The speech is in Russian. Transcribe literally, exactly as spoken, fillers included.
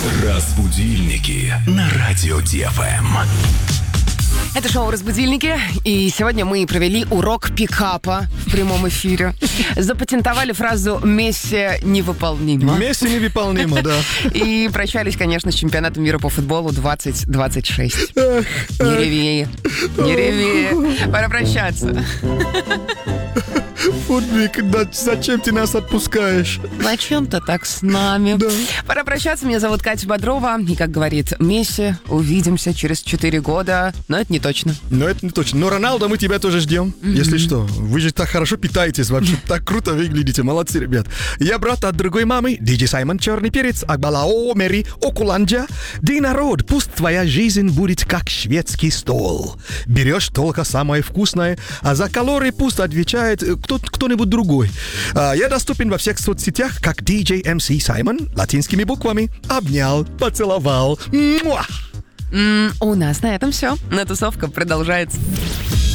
Разбудильники на радио ДФМ. Это шоу «Разбудильники», и сегодня мы провели урок пикапа в прямом эфире. Запатентовали фразу «Месси невыполнимо». Месси невыполнимо, да. И прощались, конечно, с чемпионатом мира по футболу двадцать двадцать шесть. Не реви, не реви. Пора прощаться. Футбик, да зачем ты нас отпускаешь? Зачем ты так с нами? Да. Пора прощаться. Меня зовут Катя Бодрова. И, как говорит Месси, увидимся через четыре года. Но это не точно. Но это не точно. Но Роналдо, мы тебя тоже ждем. Mm-hmm. Если что, вы же так хорошо питаетесь, вообще так круто выглядите. Молодцы, ребят. Я брат от другой мамы, диджей Саймон, Черный перец, Акбалао, Мэри, Окуланджа. Ди народ, пусть твоя жизнь будет как шведский стол. Берешь только самое вкусное, а за калории пусть отвечает кто, кто-нибудь другой. А, я доступен во всех соцсетях как диджей эм си Саймон, латинскими буквами. Обнял, поцеловал. Муа! М, у нас на этом все. Но тусовка продолжается.